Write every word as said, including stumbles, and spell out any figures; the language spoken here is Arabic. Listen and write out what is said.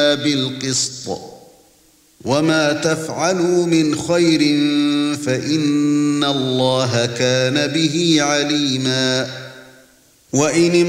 إِلَّا بِالْقِسْطِ وَمَا تَفْعَلُوا مِنْ خَيْرٍ فَإِنَّ اللَّهَ كَانَ بِهِ عَلِيمًا. وَإِنِ